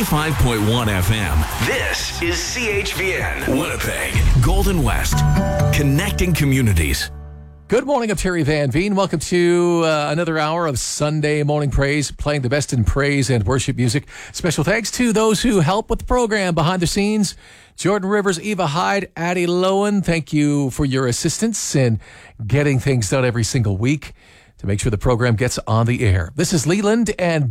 95.1 FM. This is CHVN, Winnipeg, Golden West, connecting communities. Good morning, I'm Terry Van Veen. Welcome to another hour of Sunday Morning Praise, playing the best in praise and worship music. Special thanks to those who help with the program behind the scenes. Jordan Rivers, Eva Hyde, Addie Lowen, thank you for your assistance in getting things done every single week to make sure the program gets on the air. This is Leland and